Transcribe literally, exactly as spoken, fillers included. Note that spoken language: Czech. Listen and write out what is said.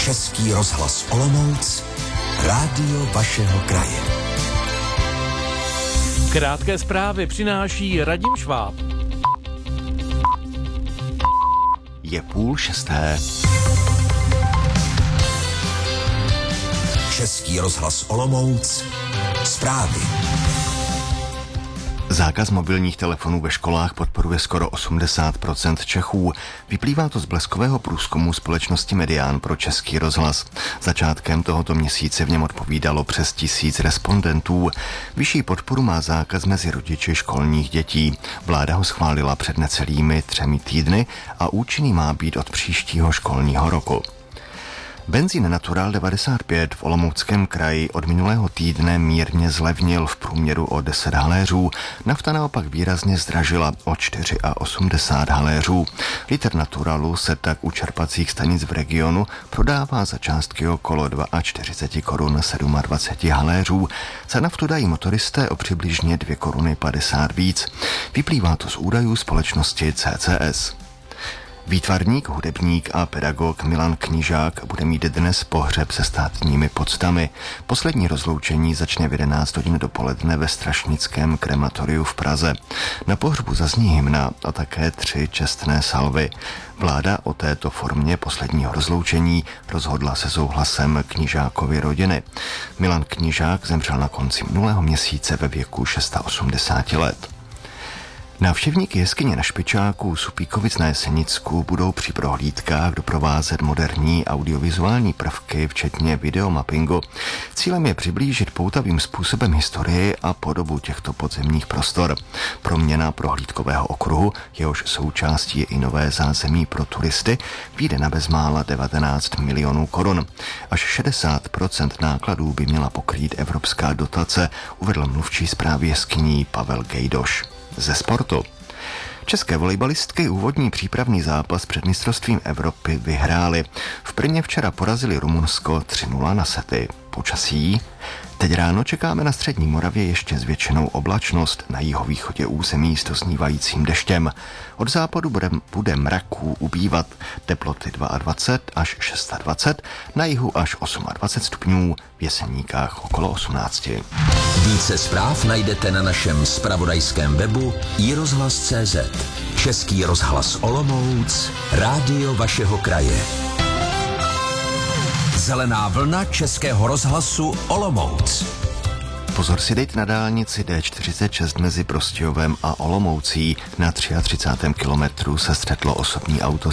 Český rozhlas Olomouc, rádio vašeho kraje. Krátké zprávy přináší Radim Šváb. Je půl šesté. Český rozhlas Olomouc, zprávy. Zákaz mobilních telefonů ve školách podporuje skoro osmdesát procent Čechů. Vyplývá to z bleskového průzkumu společnosti Medián pro Český rozhlas. Začátkem tohoto měsíce v něm odpovídalo přes tisíc respondentů. Vyšší podporu má zákaz mezi rodiči školních dětí. Vláda ho schválila před necelými třemi týdny a účinný má být od příštího školního roku. Benzín Natural devadesát pět v Olomouckém kraji od minulého týdne mírně zlevnil v průměru o deset haléřů, nafta naopak výrazně zdražila o osmdesát čtyři haléřů. Litr Naturalu se tak u čerpacích stanic v regionu prodává za částky okolo čtyřicet dva korun dvacet sedm haléřů. Za naftu dají motoristé o přibližně dvě koruny padesát víc. Vyplývá to z údajů společnosti C C S. Výtvarník, hudebník a pedagog Milan Knižák bude mít dnes pohřeb se státními poctami. Poslední rozloučení začne v jedenáct hodin dopoledne ve Strašnickém krematoriu v Praze. Na pohřbu zazní hymna a také tři čestné salvy. Vláda o této formě posledního rozloučení rozhodla se souhlasem Knižákovy rodiny. Milan Knižák zemřel na konci minulého měsíce ve věku osmdesáti šesti let. Návštěvníky jeskyně na Špičáku Supíkovic na Jesenicku budou při prohlídkách doprovázet moderní audiovizuální prvky, včetně videomappingu. Cílem je přiblížit poutavým způsobem historii a podobu těchto podzemních prostor. Proměna prohlídkového okruhu, jehož součástí je i nové zázemí pro turisty, vyjde na bezmála devatenáct milionů korun. Až šedesát procent nákladů by měla pokrýt evropská dotace, uvedl mluvčí správy jeskyní Pavel Gejdoš. Ze sportu. České volejbalistky úvodní přípravný zápas před mistrovstvím Evropy vyhrály. V Brně včera porazili Rumunsko tři nula na sety. Počasí. Teď ráno čekáme na střední Moravě ještě zvětšenou oblačnost, na jihovýchodě území s doznívajícím deštěm. Od západu bude, bude mraků ubývat, teploty dvacet dva až dvacet šest, na jihu až dvacet osm stupňů, v Jeseníkách okolo osmnáct. Více zpráv najdete na našem zpravodajském webu i rozhlas tečka cé zet. Český rozhlas Olomouc, rádio vašeho kraje. Zelená vlna Českého rozhlasu Olomouc. Pozor si dejte na dálnici D čtyřicet šest mezi Prostějovem a Olomoucí. Na třiatřicátém kilometru se střetlo osobní auto